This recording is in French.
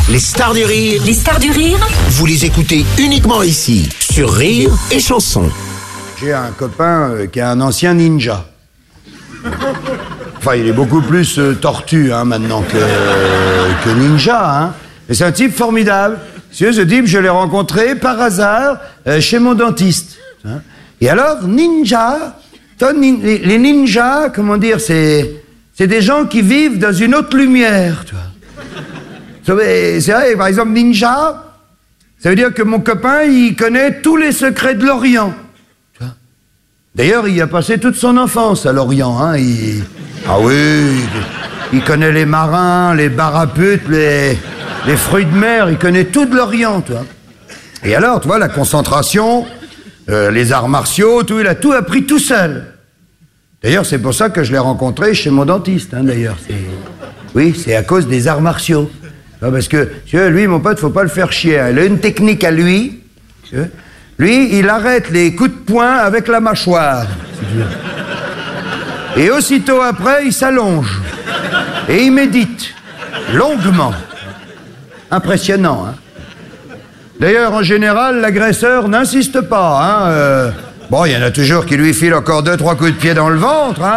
Les stars du rire, Les stars du rire, vous les écoutez uniquement ici, sur Rire et Chanson. J'ai un copain qui est un ancien ninja. Enfin, il est beaucoup plus tortue maintenant que ninja. Hein. Mais c'est un type formidable. Ce type, je l'ai rencontré par hasard chez mon dentiste. Hein. Et alors, ninja, les ninjas, comment dire, c'est des gens qui vivent dans une autre lumière. Tu vois. C'est vrai, par exemple, ninja, ça veut dire que mon copain, il connaît tous les secrets de l'Orient. D'ailleurs, il a passé toute son enfance à l'Orient. Hein. Ah oui, il connaît les marins, les baraputes, les fruits de mer, il connaît tout de l'Orient, tu vois. Et alors, tu vois, la concentration, les arts martiaux, tout, il a tout appris tout seul. D'ailleurs, c'est pour ça que je l'ai rencontré chez mon dentiste, hein, d'ailleurs. Oui, c'est à cause des arts martiaux. Non, parce que, tu vois, lui, mon pote, faut pas le faire chier. Hein. Il a une technique à lui. Tu vois. Lui, il arrête les coups de poing avec la mâchoire. Et aussitôt après, il s'allonge. Et il médite. Longuement. Impressionnant, hein. D'ailleurs, en général, l'agresseur n'insiste pas, hein. Bon, il y en a toujours qui lui filent encore 2-3 coups de pied dans le ventre, hein.